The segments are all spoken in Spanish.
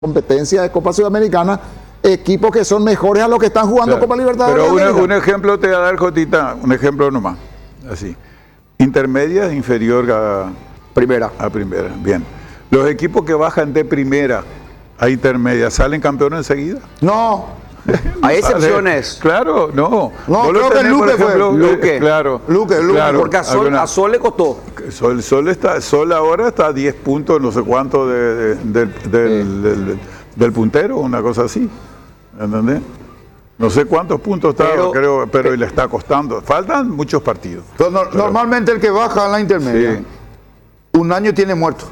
competencia de Copa Sudamericana equipos que son mejores a los que están jugando Copa Libertadores. Pero un ejemplo te voy a dar, Jotita, un ejemplo nomás, así. Intermedia inferior a primera. Bien. Los equipos que bajan de primera a intermedia, ¿salen campeones enseguida? No. Hay excepciones. Claro, no. No, creo que Luque fue. Luque. Claro. Luque. Claro, porque a Sol le costó. Sol ahora está a 10 puntos, no sé cuánto del puntero, una cosa así. ¿Entendés? No sé cuántos puntos está, pero le está costando. Faltan muchos partidos. Normalmente el que baja a la intermedia, sí, un año tiene muerto.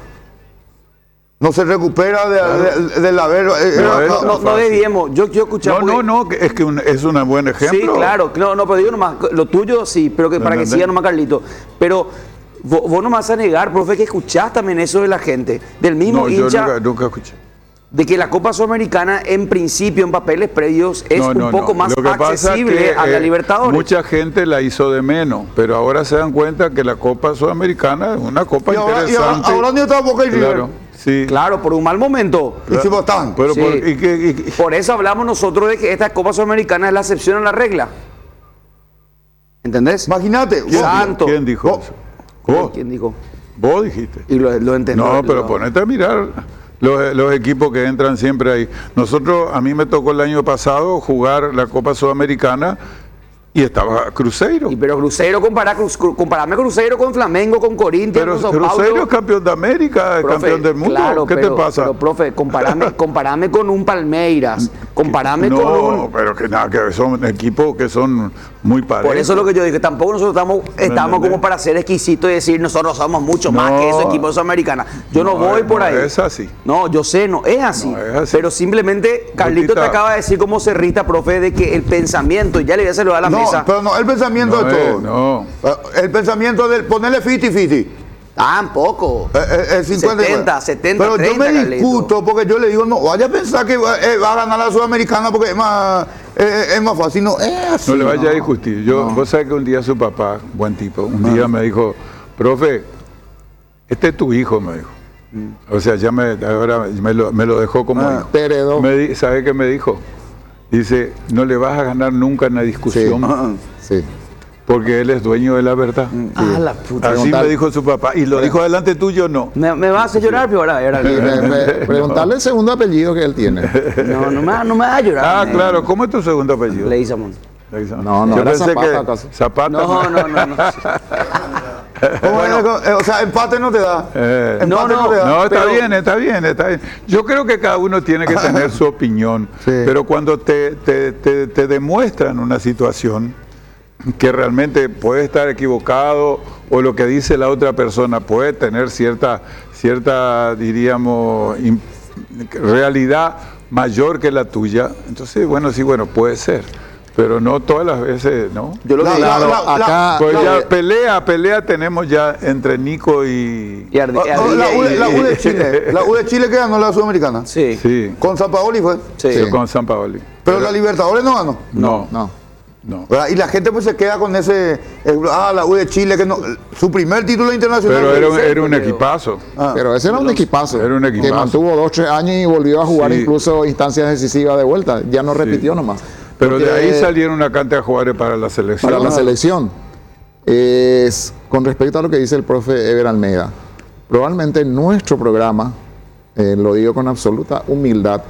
No se recupera del haber... no debíamos. Yo escuchaba... No, es que es un buen ejemplo. Sí, claro. No, pero digo nomás, lo tuyo sí, pero que para que siga nomás, Carlito. Pero vos no me vas a negar, profe, que escuchás también eso de la gente. Del mismo hincha... Yo nunca escuché. De que la Copa Sudamericana, en principio, en papeles previos, es un poco más accesible a la Libertadores. Mucha gente la hizo de menos, pero ahora se dan cuenta que la Copa Sudamericana es una copa interesante. Ahora ni otra Boca y River. Claro, sí. Claro, por un mal momento. Claro. Pero sí. Por eso hablamos nosotros de que esta Copa Sudamericana es la excepción a la regla. ¿Entendés? Imagínate. ¿Quién dijo eso? ¿Vos? ¿Quién dijo? Vos dijiste. Y lo entendí. No, pero ponete a mirar los equipos que entran siempre ahí. A mí me tocó el año pasado jugar la Copa Sudamericana y estaba Cruzeiro. Pero Cruzeiro, comparame Cruzeiro con Flamengo, con Corinthians, pero con São Paulo. Cruzeiro es campeón de América, profe, campeón del mundo. Claro, ¿Qué te pasa? Pero, profe, comparame con un Palmeiras, comparame con un... No, pero que nada, que son equipos que son muy parejos. Por eso es lo que yo dije, tampoco nosotros estamos como para ser exquisitos y decir nosotros somos mucho más que esos equipos sudamericanos. Yo no voy por ahí. No es así. No, yo sé, no es así. No es así. Pero simplemente, Carlito te acaba de decir como cerrita, profe, de que el pensamiento, ya le voy a saludar a la mesa. Pero no, el pensamiento de todo. No. El pensamiento de ponerle 50-50. Tampoco. El 50, 70, pero 30, yo me discuto porque yo le digo, no vaya a pensar que va a ganar la Sudamericana porque es más fácil. No es así. No le vaya a discutir. Vos sabés que un día su papá, buen tipo, día me dijo, profe, este es tu hijo, me dijo. O sea, ahora me lo dejó como hijo. ¿Sabe qué me dijo? Dice, no le vas a ganar nunca en la discusión. Sí. Porque él es dueño de la verdad. La puta. Así me dijo su papá. Y lo dijo delante tuyo, no. ¿Me vas a hacer llorar, pero ahora? Preguntarle el segundo apellido que él tiene. No me vas a llorar. Claro. ¿Cómo es tu segundo apellido? Leguizamón. No, yo era pensé Zapata. Zapata. No. O sea, empate no te da. No, está bien. Yo creo que cada uno tiene que tener su opinión. Sí. Pero cuando te demuestran una situación que realmente puede estar equivocado o lo que dice la otra persona puede tener cierta diríamos, realidad mayor que la tuya, entonces, puede ser. Pero no todas las veces, ¿no? Yo lo digo acá. Pues ya pelea tenemos ya entre Nico y la U de Chile. La U de Chile que ganó la Sudamericana. Sí. Con Sampaoli fue. Sí, con Sampaoli. Pero la Libertadores no ganó. No. Y la gente pues se queda con la U de Chile, que no, su primer título internacional. Pero era un equipazo. Pero ese era un equipazo. Era un equipazo. Que mantuvo 2-3 años y volvió a jugar incluso instancias decisivas de vuelta. Ya no repitió nomás. Pero de ahí salieron una cantidad de jugadores para la selección. Para la selección. Con respecto a lo que dice el profe Ever Almeida, probablemente nuestro programa, lo digo con absoluta humildad,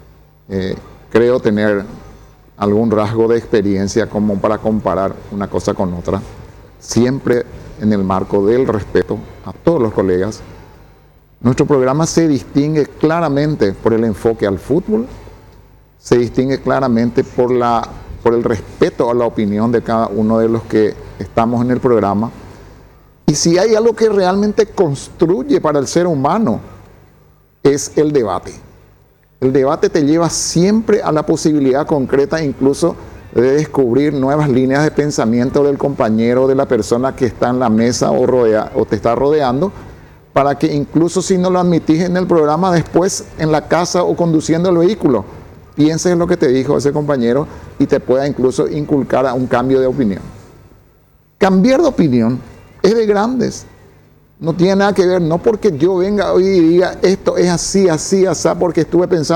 creo tener algún rasgo de experiencia como para comparar una cosa con otra, siempre en el marco del respeto a todos los colegas. Nuestro programa se distingue claramente por el enfoque al fútbol, se distingue claramente por el respeto a la opinión de cada uno de los que estamos en el programa. Y si hay algo que realmente construye para el ser humano, es el debate. El debate te lleva siempre a la posibilidad concreta incluso de descubrir nuevas líneas de pensamiento del compañero, de la persona que está en la mesa o te está rodeando, para que incluso si no lo admitís en el programa, después en la casa o conduciendo el vehículo, pienses en lo que te dijo ese compañero y te pueda incluso inculcar a un cambio de opinión. Cambiar de opinión es de grandes. No tiene nada que ver, no porque yo venga hoy y diga esto es así, así, así, porque estuve pensando